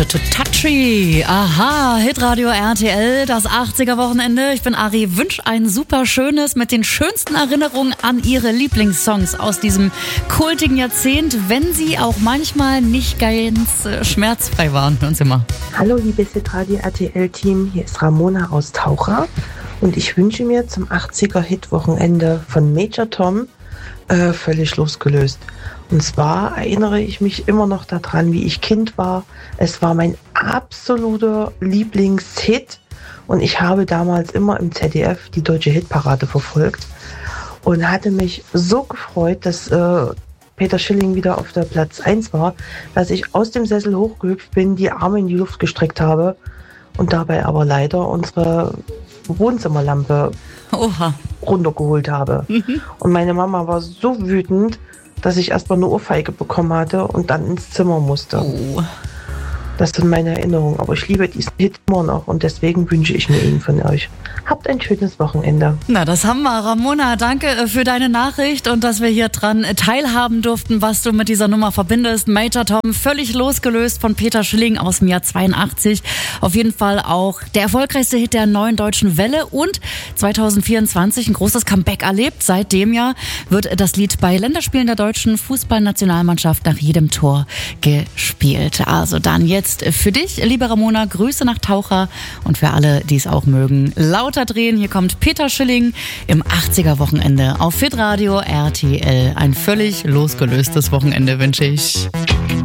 Touchy. Aha, Hitradio RTL, das 80er-Wochenende. Ich bin Ari, wünsche ein super schönes mit den schönsten Erinnerungen an Ihre Lieblingssongs aus diesem kultigen Jahrzehnt, wenn sie auch manchmal nicht ganz schmerzfrei waren. Hören Sie mal. Hallo liebes Hitradio RTL-Team, hier ist Ramona aus Taucher und ich wünsche mir zum 80er-Hit-Wochenende von Major Tom völlig losgelöst. Und zwar erinnere ich mich immer noch daran, wie ich Kind war. Es war mein absoluter Lieblingshit und ich habe damals immer im ZDF die deutsche Hitparade verfolgt und hatte mich so gefreut, dass Peter Schilling wieder auf der Platz 1 war, dass ich aus dem Sessel hochgehüpft bin, die Arme in die Luft gestreckt habe und dabei aber leider unsere Wohnzimmerlampe runtergeholt habe. Und meine Mama war so wütend, dass ich erstmal eine Ohrfeige bekommen hatte und dann ins Zimmer musste. Oh. Das sind meine Erinnerungen, aber ich liebe diesen Hit immer noch und deswegen wünsche ich mir ihn von euch. Habt ein schönes Wochenende. Na, das haben wir. Ramona, danke für deine Nachricht und dass wir hier dran teilhaben durften, was du mit dieser Nummer verbindest. Major Tom, völlig losgelöst von Peter Schilling aus dem Jahr 82. Auf jeden Fall auch der erfolgreichste Hit der neuen deutschen Welle und 2024 ein großes Comeback erlebt. Seit dem Jahr wird das Lied bei Länderspielen der deutschen Fußballnationalmannschaft nach jedem Tor gespielt. Also dann jetzt für dich, liebe Ramona, Grüße nach Taucher und für alle, die es auch mögen, lauter drehen. Hier kommt Peter Schilling im 80er-Wochenende auf Hitradio RTL. Ein völlig losgelöstes Wochenende wünsche ich.